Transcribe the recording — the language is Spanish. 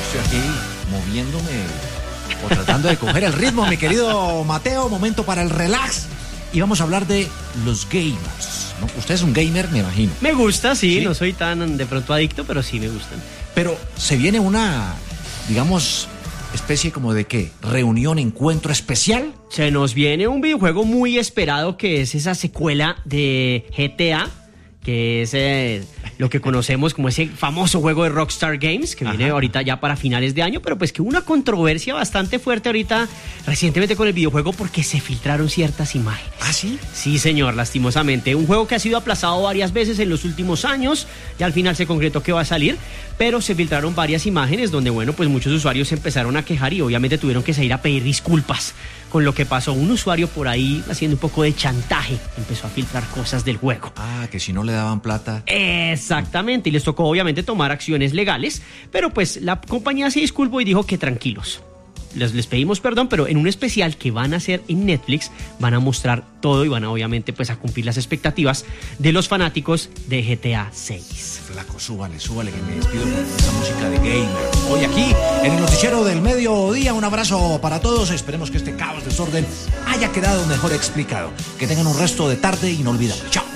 estoy aquí moviéndome o tratando de coger el ritmo, mi querido Mateo. Momento para el relax. Y vamos a hablar de los gamers, ¿no? Usted es un gamer, me imagino. Me gusta, sí, ¿Sí? No soy tan de pronto adicto, pero sí me gustan. Pero se viene una, digamos, especie como de ¿qué? ¿Reunión, encuentro especial? Se nos viene un videojuego muy esperado que es esa secuela de GTA, que es lo que conocemos como ese famoso juego de Rockstar Games, que viene ahorita ya para finales de año, pero pues que hubo una controversia bastante fuerte ahorita recientemente con el videojuego porque se filtraron ciertas imágenes. ¿Ah, sí? Sí, señor, lastimosamente. Un juego que ha sido aplazado varias veces en los últimos años y al final se concretó que va a salir, pero se filtraron varias imágenes donde, bueno, pues muchos usuarios se empezaron a quejar y obviamente tuvieron que salir a pedir disculpas con lo que pasó. Un usuario por ahí haciendo un poco de chantaje empezó a filtrar cosas del juego. Ah, que si no le daban plata. Exactamente, y les tocó obviamente tomar acciones legales, pero pues la compañía se disculpó y dijo que tranquilos. Les pedimos perdón, pero en un especial que van a hacer en Netflix van a mostrar todo y van a obviamente pues a cumplir las expectativas de los fanáticos de GTA 6. Flaco, súbale, que me despido con esa música de gamer. Hoy aquí, en el noticiero del mediodía, un abrazo para todos. Esperemos que este caos, desorden haya quedado mejor explicado. Que tengan un resto de tarde inolvidable. Chao.